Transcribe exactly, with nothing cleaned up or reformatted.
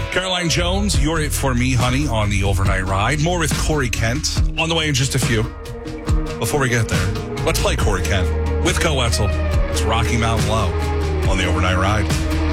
Caroline Jones, you're it for me, honey, on the overnight ride. More with Corey Kent on the way in just a few. Before we get there, let's play Corey Kent with Co Wetzel. It's Rocky Mountain Low on the overnight ride.